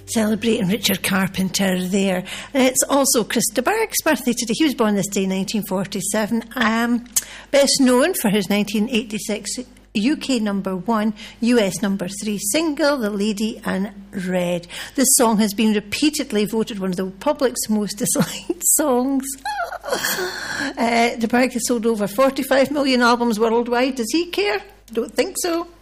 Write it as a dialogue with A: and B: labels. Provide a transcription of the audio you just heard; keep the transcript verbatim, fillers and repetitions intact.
A: Celebrating Richard Carpenter there. It's also Chris de Burgh's birthday today. He was born this day in nineteen forty-seven. Um, best known for his nineteen eighty-six U K number one, U S number three single, The Lady in Red. This song has been repeatedly voted one of the public's most disliked songs. uh, de Burgh has sold over forty-five million albums worldwide. Does he care? Don't think so.